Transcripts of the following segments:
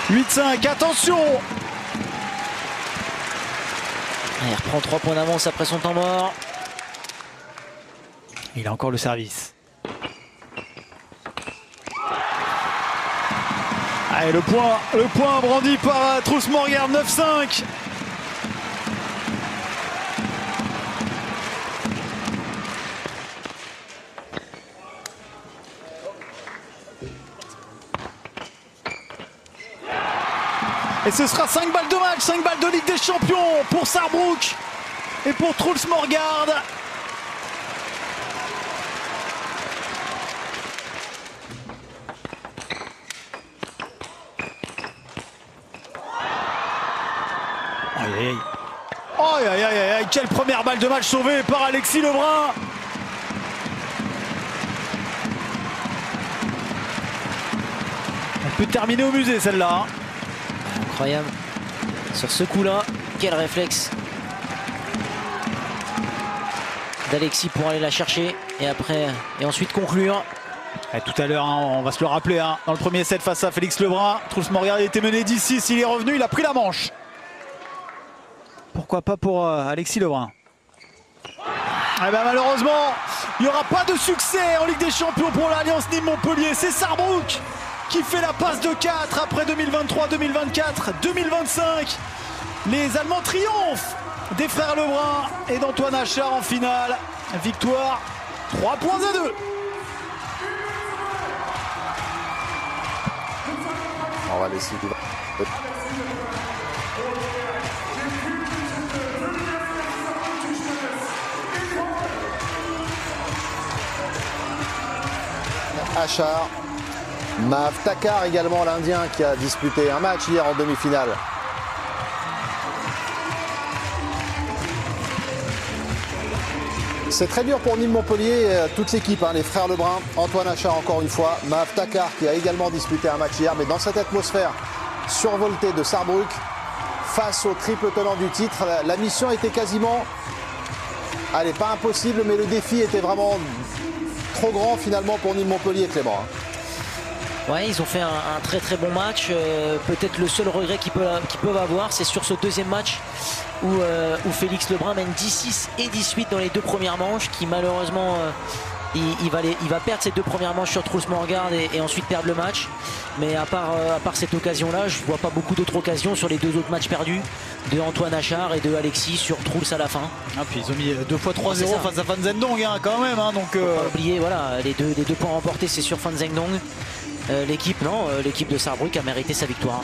8-5, attention. Il reprend 3 points d'avance après son temps mort. Il a encore le service. Allez, le point brandi par Truls Morgard, 9-5. Et ce sera 5 balles de match, 5 balles de Ligue des Champions pour Sarrebruck et pour Truls Morgard. Aïe aïe aïe aïe, quelle première balle de match sauvée par Alexis Lebrun. Elle peut terminer au musée celle-là. Incroyable. Sur ce coup-là, quel réflexe d'Alexis pour aller la chercher et ensuite conclure. Et tout à l'heure, on va se le rappeler, dans le premier set face à Félix Lebrun, Truls Morgard était mené 10-6, il est revenu, il a pris la manche. Pourquoi pas pour Alexis Lebrun. Eh ben, malheureusement, il n'y aura pas de succès en Ligue des Champions pour l'Alliance Nîmes-Montpellier. C'est Sarrebruck qui fait la passe de 4 après 2023, 2024, 2025. Les Allemands triomphent des frères Lebrun et d'Antoine Achard en finale. Victoire 3-2. On va laisser Achard, Mav Takar également, l'Indien qui a disputé un match hier en demi-finale. C'est très dur pour Nîmes-Montpellier, toute l'équipe, les frères Lebrun, Antoine Achard encore une fois, Mav Takar qui a également disputé un match hier, mais dans cette atmosphère survoltée de Sarrebruck, face au triple tenant du titre, la mission était quasiment, allez, pas impossible, mais le défi était vraiment trop grand finalement pour Nîmes-Montpellier, Clément. Ouais, ils ont fait un très très bon match. Peut-être le seul regret qu'ils peuvent avoir, c'est sur ce deuxième match où Félix Lebrun mène 10-6 et 18 dans les 2 premières manches, qui malheureusement il va perdre ces 2 premières manches sur Truls Morgard et ensuite perdre le match. Mais à part cette occasion-là, je vois pas beaucoup d'autres occasions sur les 2 autres matchs perdus de Antoine Achard et de Alexis sur Truls à la fin. Puis ils ont mis 2 fois 3-0 face à Fan Zhendong quand même. Donc, faut pas oublier, voilà, les deux points remportés, c'est sur Fan Zhendong. L'équipe de Sarrebruck a mérité sa victoire.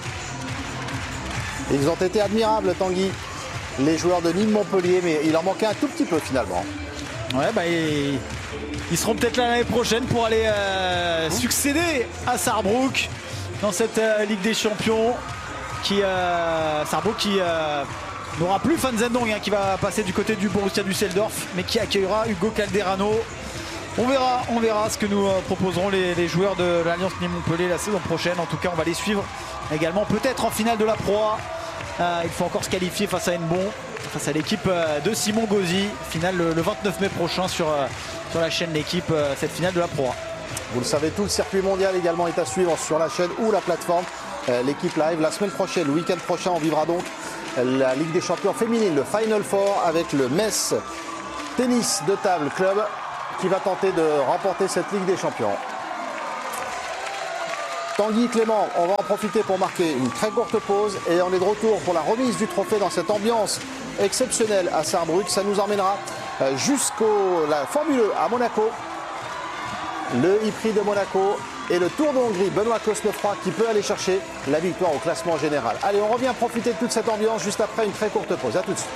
Ils ont été admirables, Tanguy, les joueurs de Nîmes-Montpellier, mais il en manquait un tout petit peu finalement. Ouais, ils seront peut-être là l'année prochaine pour aller succéder à Sarrebruck dans cette Ligue des Champions. Sarrebruck qui n'aura plus Fan Zhendong qui va passer du côté du Borussia Düsseldorf, mais qui accueillera Hugo Calderano. On verra ce que nous proposeront les joueurs de l'Alliance Nîmes-Montpellier la saison prochaine. En tout cas, on va les suivre également peut-être en finale de la Pro A. Il faut encore se qualifier face à Hennebont, face à l'équipe de Simon Gauzy. Finale le 29 mai prochain sur la chaîne L'équipe, cette finale de la Pro A. Vous le savez, tout le circuit mondial également est à suivre sur la chaîne ou la plateforme L'équipe live. La semaine prochaine, le week-end prochain, on vivra donc la Ligue des Champions féminine, le Final Four avec le Metz Tennis de Table Club qui va tenter de remporter cette Ligue des Champions. Tanguy, Clément, on va en profiter pour marquer une très courte pause et on est de retour pour la remise du trophée dans cette ambiance exceptionnelle à Sarrebruck. Ça nous emmènera jusqu'au la Formule 1 à Monaco, le e-prix de Monaco et le Tour de Hongrie. Benoît Cosnefroy qui peut aller chercher la victoire au classement général. Allez, on revient profiter de toute cette ambiance juste après une très courte pause. À tout de suite.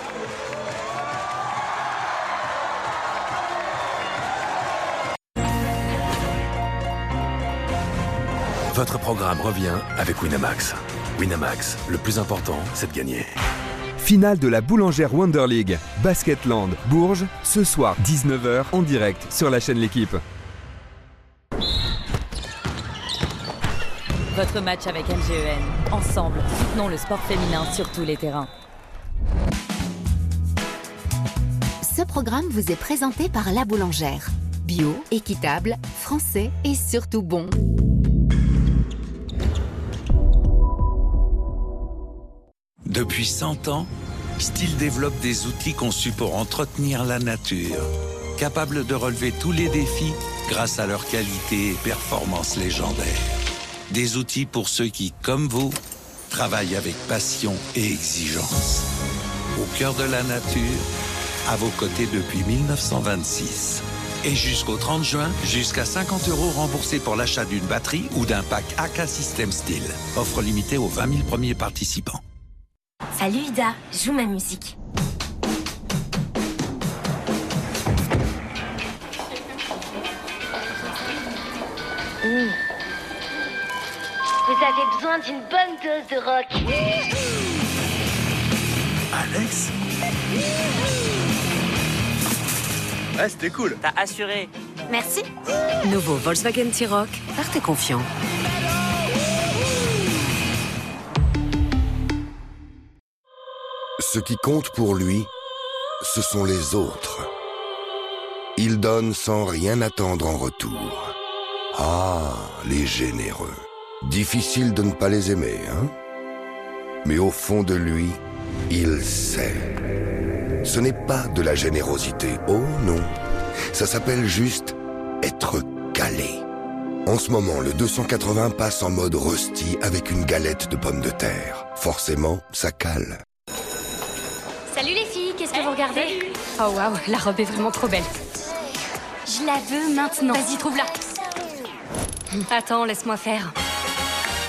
Votre programme revient avec Winamax. Winamax, le plus important, c'est de gagner. Finale de la Boulangère Wonder League, Basketland, Bourges, ce soir 19h en direct sur la chaîne L'équipe. Votre match avec LGEN. Ensemble, soutenons le sport féminin sur tous les terrains. Ce programme vous est présenté par La Boulangère. Bio, équitable, français et surtout bon. Depuis 100 ans, Stihl développe des outils conçus pour entretenir la nature, capables de relever tous les défis grâce à leur qualité et performance légendaires. Des outils pour ceux qui, comme vous, travaillent avec passion et exigence. Au cœur de la nature, à vos côtés depuis 1926. Et jusqu'au 30 juin, jusqu'à 50 € remboursés pour l'achat d'une batterie ou d'un pack AK System Stihl. Offre limitée aux 20 000 premiers participants. Salut Ida, joue ma musique. Vous avez besoin d'une bonne dose de rock. Alex? Ouais, c'était cool. T'as assuré. Merci. Nouveau Volkswagen T-Roc, partez confiant. Ce qui compte pour lui, ce sont les autres. Il donne sans rien attendre en retour. Ah, les généreux. Difficile de ne pas les aimer, hein? Mais au fond de lui, il sait. Ce n'est pas de la générosité, oh non. Ça s'appelle juste être calé. En ce moment, le 280 passe en mode rösti avec une galette de pommes de terre. Forcément, ça cale. Salut les filles, qu'est-ce que vous regardez? Oh waouh, la robe est vraiment trop belle. Je la veux maintenant. Vas-y, trouve-la. Attends, laisse-moi faire.